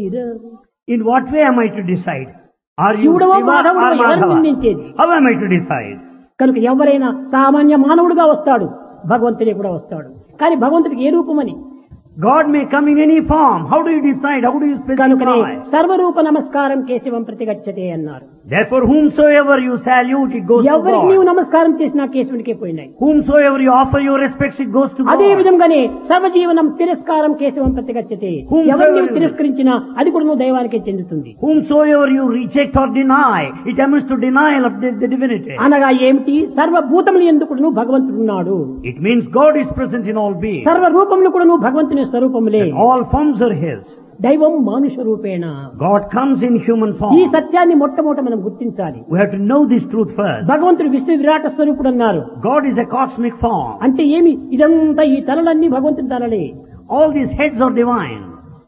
mirror. In what way am I to decide? Are you శివుడవో Shiva మాధవుడో or ఎవరిని Madhava? నిందించేది? How am I to decide? కనుక ఎవరైనా సామాన్య మానవుడిగా వస్తాడు, భగవంతుడే కూడా వస్తాడు. కానీ భగవంతుడికి ఏ రూపమని? God may come in any form. How do you decide? How do you కనుకనే specify? సర్వరూప నమస్కారం కేశవం ప్రతిగచ్చతే అన్నారు. Therefore, whomsoever you salute, it goes to ఎవరికి నీవు God. నమస్కారం చేసినా కేశవునికే పోయినాయి. Whomsoever you offer your respects, it goes to అదే God. విధంగానే సర్వజీవనం తిరస్కారం కేశవం ప్రతిగచ్చతే. ఎవరు నీవు తిరస్కరించినా అది కూడా నువ్వు దైవానికే చెందుతుంది. Whomsoever you reject or deny, it amounts to denial of the divinity. అనగా ఏమిటి? సర్వభూతములు ఎందుకు నువ్వు భగవంతుడు ఉన్నాడు. It means God is present in all beings. సర్వ రూపములు కూడా నువ్వు భగవంతుని స్వరూపములే. And all forms are His. దైవం మానుష రూపేణ. God comes in human ఈ form. సత్యాన్ని మొట్టమొదట మనం గుర్తించాలి. We have to know this truth first. భగవంతుడు విశ్వ విరాట స్వరూపుడు అన్నారు. God is a cosmic form. అంటే ఏమి? ఇదంతా ఈ తలలన్నీ భగవంతుని తలలే. All these heads are divine.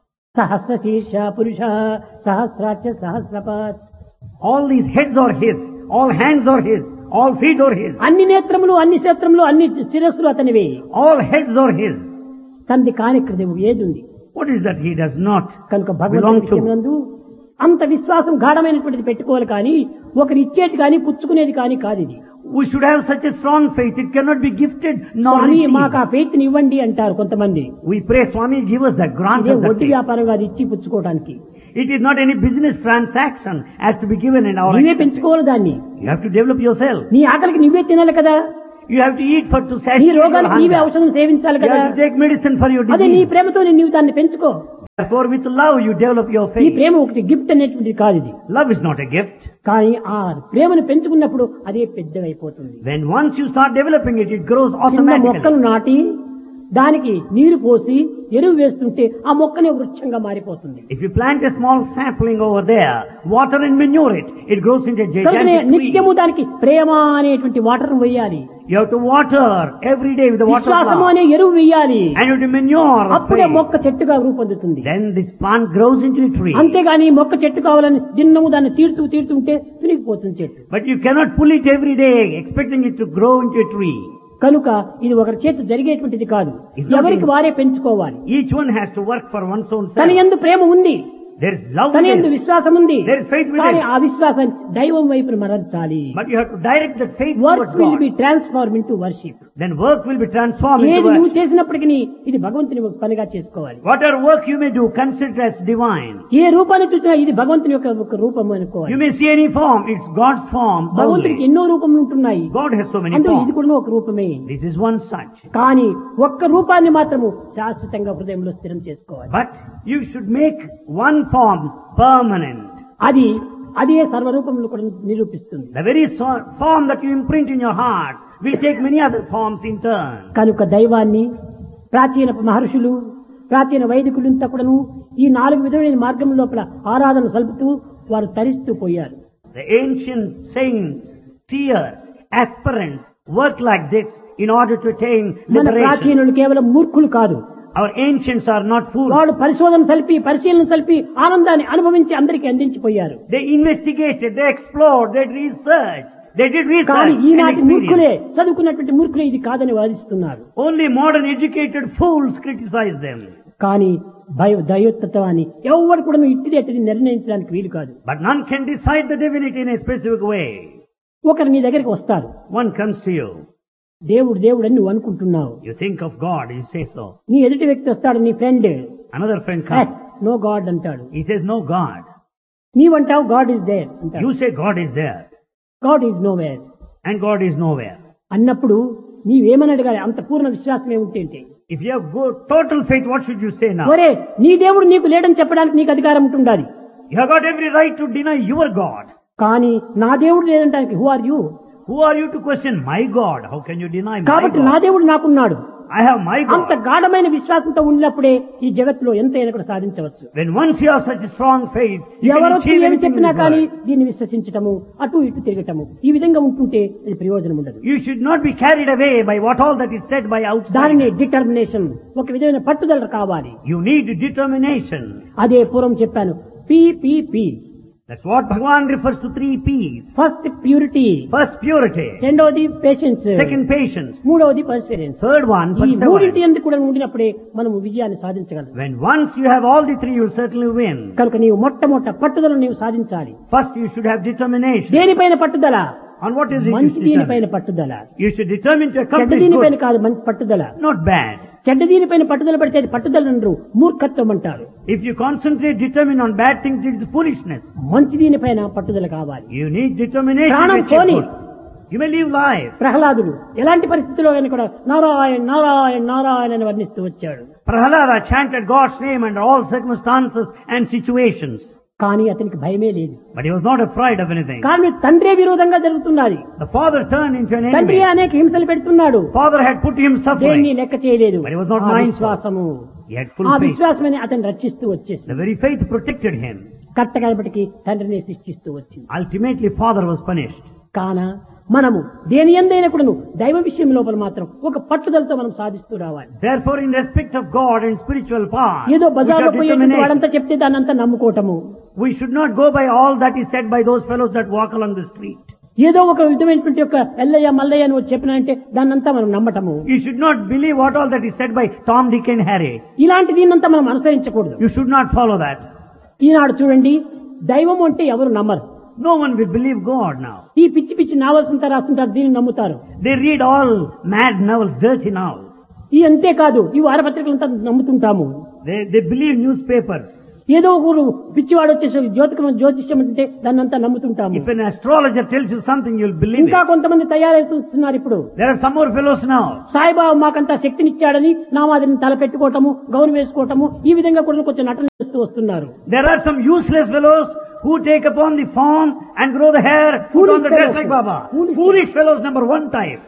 సహస్ర శీర్ష పురుష సహస్రాక్ష సహస్రపాత్. All these heads are His. All hands are His. All feet are His. అన్ని నేత్రములు, అన్ని క్షేత్రములు, అన్ని శిరస్సులు అతనివే. All heads are His. తంది కాని కృదేవు ఏదుంది? What is that He does not కనుక belong భగవంతుని to? విషయమందు అంత విశ్వాసం గాఢమైనటువంటిది పెట్టుకోవాలి. కానీ ఒకరు ఇచ్చేది కానీ పుచ్చుకునేది కానీ కాదు ఇది. We should have such a strong faith. It cannot be gifted nor స్వామి మాకు ఆ received. ఫెయిత్ ని ఇవ్వండి అంటారు కొంతమంది. We pray, Swami, give us that grant ఇదే of that వడ్డీ faith. వ్యాపారం కాదు ఇచ్చి పుచ్చుకోవడానికి. It is not any business transaction as to be given in our నువ్వే acceptance. పెంచుకోవాలి దాన్ని. You have to develop yourself. నీ ఆకలికి నువ్వే తినాలి కదా. You have to eat to నీ satisfy your రోగానికి నీవే hunger. ఔషధం సేవించాలి You కదా. have to take medicine for your అదే నీ disease. ప్రేమతో నీవు దాన్ని పెంచుకో. Therefore, with love, you develop your ఈ faith. ప్రేమ ఒకటి గిఫ్ట్ అనేటువంటిది కాదు ఇది. Love is not a gift. కానీ ఆ ప్రేమను పెంచుకున్నప్పుడు అదే పెద్దగైపోతుంది. When once you start developing it, it grows చిన్న automatically. మొక్కలు నాటి దానికి నీరు పోసి ఎరువు వేస్తుంటే ఆ మొక్కనే వృక్షంగా మారిపోతుంది. If you plant a small sapling over there, water and manure it, it grows into a కనుకనే gigantic tree. నిత్యము దానికి ప్రేమ అనేటువంటి వాటర్ వేయాలి. You have to water every day with the water విశ్వాసము plant. అనే ఎరువు వేయాలి. And you have to manure of అప్పుడే faith. మొక్క చెట్టుగా రూపొందుతుంది. Then this plant grows into a tree. అంతేగాని మొక్క చెట్టు కావాలని దిన్నము దాన్ని తీరుతుంటే తునిగిపోతుంది చెట్టు. But you cannot pull it every day, expecting it to grow into a tree. కనుక ఇది ఒకరి చేతి జరిగేటువంటిది కాదు. It's not ఎవరికి in- వారే పెంచుకోవాలి. Each one has to work for one's own తన self. యందు ప్రేమ ఉంది, There is love తన in యందు it. విశ్వాసం ఉంది. There is faith within. కానీ ఆ విశ్వాసాన్ని దైవం వైపున మరల్చాలి. But you have to direct that faith work towards will God. Be transform into worship. Then work will be transformed into ఏది నువ్వు worship. చేసినప్పటికీ ఇది భగవంతుని ఒక పనిగా చేసుకోవాలి. Whatever work you may do, consider as divine. ఏ రూపాన్ని చూసినా ఇది భగవంతుని యొక్క ఒక రూపం అనుకోవాలి. You may see any form, it's God's form భగవంతుడికి only. ఎన్నో రూపములు ఉంటున్నాయి. God has so many అందులో ఇది forms. కూడా ఒక రూపమే. This is one such. కానీ ఒక్క రూపాన్ని మాత్రము శాశ్వతంగా హృదయంలో స్థిరం చేసుకోవాలి. But you should make one form permanent. అదే సర్వరూపములు కూడా నిరూపిస్తుంది. The very form that you imprint in your heart will take many other forms in turn. కనుక దైవాన్ని ప్రాచీన మహర్షులు, ప్రాచీన వైదికులంతా కూడాను ఈ 4 విధమైన మార్గం లోపల ఆరాధన సలుపుతూ వారు తరిస్తూ పోయారు. The ancient saints, seers, aspirants work like this in order to attain మన liberation. ప్రాచీనులు కేవలం మూర్ఖులు కాదు. Our ancients are not fools. వాళ్ళు పరిశీలన సలిపి ఆనందాన్ని అనుభవించి అందరికీ అందించిపోయారు. They investigated, they explored, they researched, they did research కానీ and ఈనాటి మూర్ఖులే, experience. చదువుకున్నటువంటి మూర్ఖులే ఇది కాదని వాదిస్తున్నారు. Only modern educated fools criticize them. కానీ దైవత్వాన్ని ఎవరు కూడా ఇట్టిది నిర్ణయించడానికి వీలు కాదు. But none can decide the divinity in a specific way. ఒకరు నీ దగ్గరికి వస్తారు. One comes to you. దేవుడు అని నువ్వు అనుకుంటున్నావు. You think of God, you say so. నీ ఎదుటి వ్యక్తి వస్తాడు, నీ friend. Another friend comes. No God అంటాడు. He says, no God. నీవంటావు God is there అంటాడు. You say God is there. God is know where And God is nowhere. అన్నప్పుడు నీవేమని అడగాలి? అంత పూర్ణ విశ్వాసం ఏముంటే If you have total faith, what should you say now? ఒరే నీ దేవుడు నీకు లేడని చెప్పడానికి నీకు అధికారం ఉంటుండాలి. You have got every right to deny your God. కానీ నా దేవుడు లేదంటానికి who are you? Who are you to question my God? How can you deny my కాబట్టి నా God? దేవుడు నాకున్నాడు. I have my అంత God. గాఢమైన విశ్వాసంతో ఉన్నప్పుడే ఈ జగత్తులో ఎంతైనా కూడా సాధించవచ్చు. When once you have such a strong faith, you can ఎవరో achieve ఏమి anything in చెప్పినా this కానీ world. దీన్ని విశ్వసించటము, అటు ఇటు తిరగటము, ఈ విధంగా ఉంటుంటే ఇది ప్రయోజనం ఉండదు. You should not be carried away by what all that is said by దానిని outside. డిటర్మినేషన్, ఒక విధమైన పట్టుదల కావాలి. You need determination. అదే పూర్వం చెప్పాను, P That's what Bhagavan refers to 3 P's. First purity, First, purity. రెండవది పేషెన్స్, Second, patience. మూడవది పర్సివరెన్స్. Third one, ఈ మూడింటి perseverance. ఎందుకు కూడా ఉండినప్పుడే మనం విజయాన్ని సాధించగలం. When once you have all the 3, you'll certainly win. కనుక నీవు మొట్టమొదట పట్టుదలను నీవు సాధించాలి. First, you should have determination. దేనిపైన పట్టుదల? On what is it? మంచి You should దీనిపైన determine. పట్టుదల. You should determine to చెడ్డ accomplish దీనిపైన good, కాదు మంచి పట్టుదల. not bad. చెడ్డ దీనిపైన పట్టుదల పడితే అది పట్టుదల అనరు, మూర్ఖత్వం అంటారు. If you concentrate, determine on bad things, it is foolishness. మంచి దీనిపైన పట్టుదల కావాలి. You need determination. ప్రాణం which is పోని. good. You may live life. ప్రహ్లాదుడు ఎలాంటి పరిస్థితిలో అయినా కూడా నారాయణ నారాయణ నారాయణ అని వర్ణిస్తూ వచ్చాడు. Prahalada chanted God's name under all circumstances and situations. కానీ అతనికి భయమే లేదు. But he was not afraid of anything. కానీ తండ్రే విరోధంగా జరుగుతున్నది. The father turned into an తండ్రి enemy. అనేక హింసలు పెడుతున్నాడు. Father had put him దేన్ని suffering. లెక్క చేయలేదు. But he was not ఆ mindful. విశ్వాసము, He had full ఆ faith. విశ్వాసమని అతను రక్షిస్తూ వచ్చేసి The very faith protected him. కట్టగడపటికి తండ్రిని శిక్షిస్తూ వచ్చింది. Ultimately, father was punished. కాన మనము దేని ఎందైనా కూడా దైవ విషయం లోపల మాత్రం ఒక పట్టుదలతో మనం సాధిస్తూ రావాలి. Therefore, in respect of God and spiritual path, ఏదో we బజార్లో should పోయేటువంటి determination. వాడంతా చెప్తే దాన్ని అంతా నమ్ముకోవటము, We should not go by all that is said by those fellows that walk along the street. ఏదో ఒక విధమైనటువంటి యొక్క ఎల్లయ్య మల్లయ్య అని చెప్పినంటే దాన్నంతా మనం నమ్మటము. You should not believe what all that is said by Tom, Dick and Harry. ఇలాంటి దీన్నంతా మనం అనుసరించకూడదు. You should not follow that. ఈనాడు చూడండి, దైవం అంటే ఎవరు నమ్మరు. No one will believe God now. ఈ పిచ్చి పిచ్చి నావల్స్ అంతా రాస్తుంటారు, దీన్ని నమ్ముతారు. They read all mad novels, dirty novels. ఈ అంతేకాదు ఈ వారపత్రికలంతా నమ్ముతుంటాము. They believe newspapers. ఏదో ఒకరు పిచ్చివాడు వచ్చేసి జ్యోతిష్యం అంటే దాన్నంతా నమ్ముతుంటాము. If an astrologer tells you something, you'll believe ఇంకా it. కొంతమంది తయారవుతున్నారు ఇప్పుడు. There are some more fellows now. Saibaba మాకంతా శక్తినిచ్చాడని నామాదిని తల పెట్టుకోవటము, గౌను వేసుకోవటము, ఈ విధంగా కూడా కొంచెం నటన చేస్తూ వస్తున్నారు. There are some useless fellows who take upon the form and grow the hair, put Foolish on the dress fellows. like Baba. Foolish Foolish fellows, number 1 type.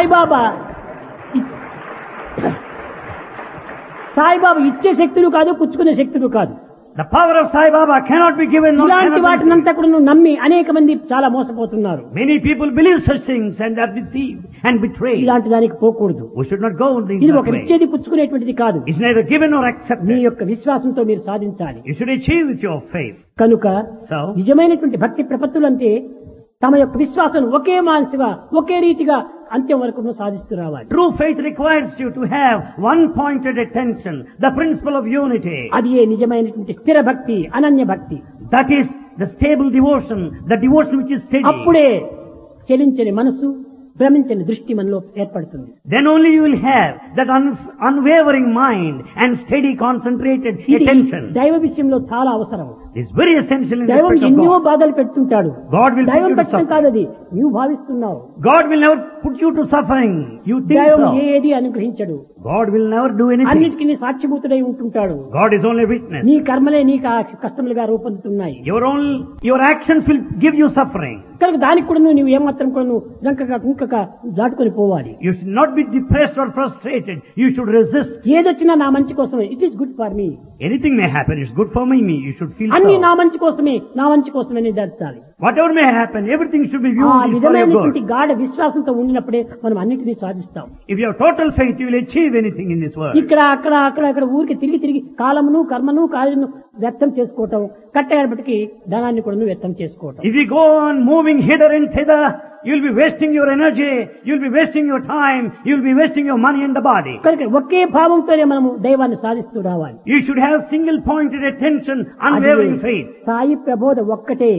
Saibaba ఇచ్చే శక్తులు కాదు, పుచ్చుకునే శక్తులు కాదు. The power of Sai Baba cannot be given. nor ఇలాంటి cannot be వాటినంతా కూడా నువ్వు నమ్మి అనేక మంది చాలా మోసపోతున్నారు. Many people believe such things and are deceived and betrayed. ఇలాంటి దానికి పోకూడదు. We should not go in ఇది that ఒక way. ఇచ్చేది పుచ్చుకునేటువంటిది కాదు. It's neither given nor me accepted. యొక్క విశ్వాసంతో మీరు సాధించాలి. You should achieve with your faith. కనుక So, నిజమైనటువంటి భక్తి ప్రపత్తులంటే తమ యొక్క విశ్వాసం ఒకే మానసిగా ఒకే రీతిగా అంత్యం వరకు సాధిస్తూ రావాలి. true faith requires you to have one-pointed attention, the principle of unity. అది ఏ నిజమైనటువంటి స్థిర భక్తి, అనన్య భక్తి. That is the stable devotion, the devotion which is steady. అప్పుడే చలించని మనసు, భ్రమించని దృష్టి మనలో ఏర్పడుతుంది. Then only you will have that unwavering mind and steady concentrated ఇది attention. దైవ విషయంలో చాలా అవసరం. It's very essential in the దైవం respect of ఎన్నో God. బాధలు పెడుతుంటాడు. God will put దైవం you to పెట్టడం suffering. కాదు, అది నువ్వు భావిస్తున్నావు. God will never put you to suffering. You think దైవం so. ఏది అనుగ్రహించడు. God will never do anything. అన్నిటికీ నీ సాక్షిభూతుడై ఉంటుంటాడు. God is only witness. నీ కర్మలే నీకు కష్టములుగా రూపొందుతున్నాయి. Your actions will give you suffering. కనుక దానికి కూడా నువ్వు ఏమాత్రం కూడా నువ్వు కుంకక దాటుకొని పోవాలి. You should not be depressed or frustrated. You should resist. ఏదొచ్చినా నా మంచి కోసమే. It is good for me. Anything may happen. It's good for me. You should feel అన్ని నా so. మంచి కోసమే, నా మంచి కోసమే నిర్ధారించాలి. Whatever may happen, everything should be ఆ viewed for your విధమైనటువంటి good. గాఢ విశ్వాసంతో ఉండినప్పుడే మనం అన్నిటినీ సాధిస్తాం. If you have total faith, you will achieve anything in this world. ఇక్కడ అక్కడ ఊరికి తిరిగి కాలమును కర్మను కార్యను వ్యక్తం చేసుకోవటం, కట్టేపటికి ధనాన్ని కూడా వ్యక్తం చేసుకోవటం. If you go on moving hither and thither, you'll be wasting your energy, you'll be wasting your time, you'll be wasting your money and the body. కనుక ఒకే భావంతోనే మనము దైవాన్ని సాధిస్తూ రావాలి. You should have single-pointed attention, unwavering faith. Sai ప్రబోధ ఒక్కటే,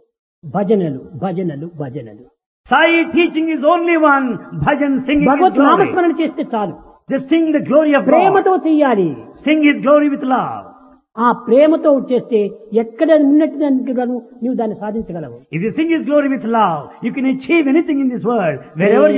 భజనలు భజనలు భజనలు. Sai teaching is only one, bhajan singing His Bhagwat glory. నామస్మరణ చేస్తే చాలు. Just sing the glory of God. ప్రేమతో చెయ్యాలి. Sing His glory with love. ఆ ప్రేమతో చేస్తే ఎక్కడ ఉన్నట్టుగాను నీవు దాన్ని సాధించగలవు. If you sing His glory with love, you can achieve anything in this world, wherever